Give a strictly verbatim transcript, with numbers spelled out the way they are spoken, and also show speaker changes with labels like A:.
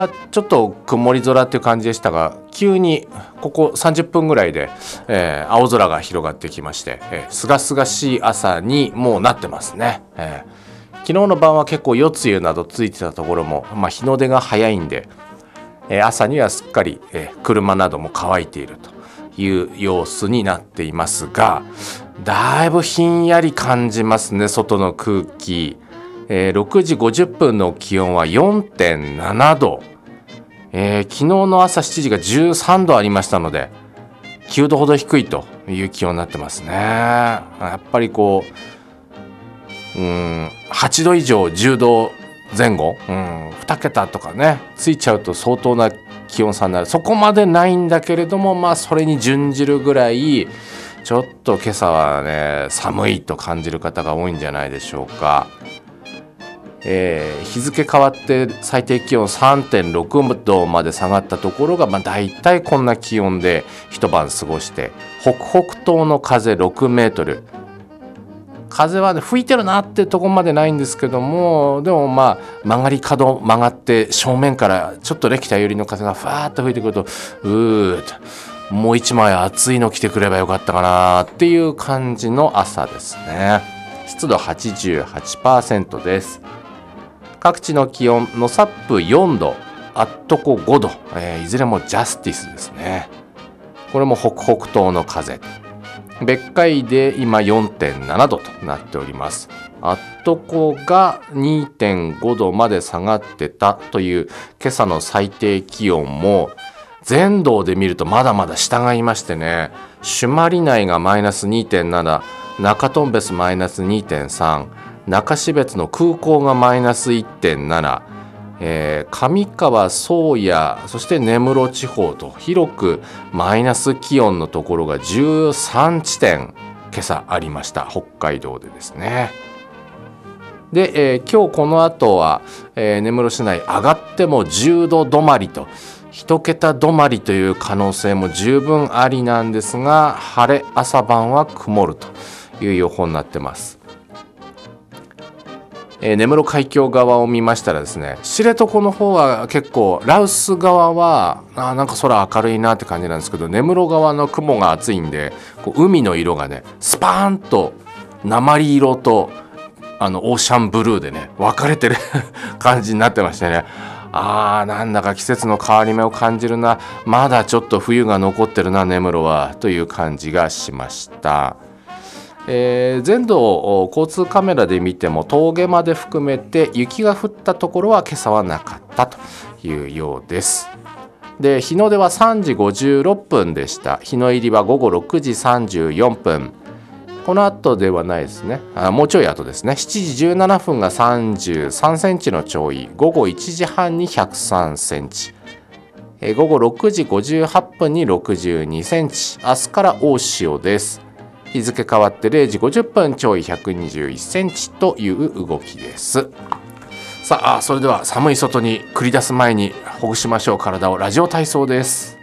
A: ちょっと曇り空っていう感じでしたが、急にここさんじゅっぷんぐらいで、えー、青空が広がってきまして、えー、すがすがしい朝にもうなってますね。えー、昨日の晩は結構夜露などついてたところも、まあ、日の出が早いんで、えー、朝にはすっかり、えー、車なども乾いているという様子になっていますが、だいぶひんやり感じますね、外の空気。えー、ろくじごじゅっぷんの気温は よんてんななど、えー、昨日の朝しちじがじゅうさんどありましたので、きゅうどほど低いという気温になってますね。やっぱりこう、うーんはちど以上じゅうどぜん後、うん、に桁とかねついちゃうと相当な気温差になる。そこまでないんだけれども、まあそれに準じるぐらいちょっと今朝はね寒いと感じる方が多いんじゃないでしょうか。えー、日付変わって最低気温 さんてんろくどまで下がったところが、まあ、だいたいこんな気温で一晩過ごして、北北東の風ろくメートル、風は、ね、吹いてるなってとこまでないんですけども、でもまあ曲がり角曲がって正面からちょっと歴代寄りの風がふわーっと吹いてくると、うーっともう一枚暑いの着てくればよかったかなっていう感じの朝ですね。湿度 はちじゅうはちパーセント です。各地の気温、ノサップよんど、アットコごど、えー、いずれもジャスティスですね。これも北北東の風。別海で今 よんてんななどとなっております。アットコが にてんごどまで下がってたという今朝の最低気温も、全道で見るとまだまだ下がいましてね、朱鞠内がマイナス にてんなな、中頓別マイナス にてんさん、中標津の空港がマイナス いってんなな、えー、上川宗谷、そして根室地方と広くマイナス気温のところがじゅうさんちてん今朝ありました。北海道でですね。で、えー、今日この後は、えー、根室市内上がってもじゅうど止まりと、一桁止まりという可能性も十分ありなんですが、晴れ、朝晩は曇るという予報になってます。えー、根室海峡側を見ましたらですね、知床の方は結構、羅臼側はあなんか空明るいなって感じなんですけど、根室側の雲が厚いんで、こう海の色がねスパーンと鉛色とあのオーシャンブルーでね分かれてる感じになってましてね、あーなんだか季節の変わり目を感じるな、まだちょっと冬が残ってるな根室はという感じがしました。えー、全道交通カメラで見ても峠まで含めて雪が降ったところは今朝はなかったというようです。で、日の出はさんじごじゅうろっぷんでした。日の入りはごごろくじさんじゅうよんぷん。この後ではないですね。あもうちょい後ですね。しちじじゅうななふんがさんじゅうさんセンチの潮位、ごごいちじはんにひゃくさんセンチ、えー、ごごろくじごじゅうはっぷんにろくじゅうにセンチ。明日から大潮です。日付変わってれいじごじゅっぷん、潮位ひゃくにじゅういちセンチという動きです。さあ、それでは寒い外に繰り出す前にほぐしましょう。体を。ラジオ体操です。